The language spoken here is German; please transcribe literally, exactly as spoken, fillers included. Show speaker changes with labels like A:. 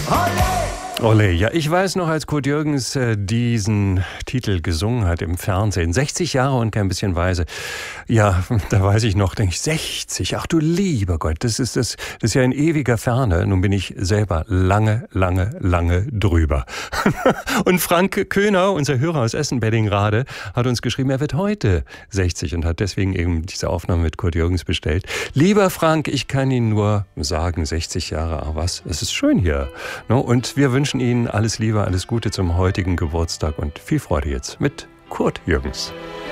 A: Ole, ja, ich weiß noch, als Kurt Jürgens äh, diesen Titel gesungen hat im Fernsehen. sechzig Jahre und kein bisschen weise. Ja, da weiß ich noch, denke ich, sechzig, ach du lieber Gott, das ist, das, das ist ja in ewiger Ferne. Nun bin ich selber lange, lange, lange drüber. Und Frank Köhner, unser Hörer aus Essen-Beddingrade, hat uns geschrieben, er wird heute sechzig und hat deswegen eben diese Aufnahme mit Kurt Jürgens bestellt. Lieber Frank, ich kann Ihnen nur sagen, sechzig Jahre, ach was, es ist schön hier. No, und wir wünschen Ihnen alles Liebe, alles Gute zum heutigen Geburtstag und viel Freude jetzt mit Kurt Jürgens.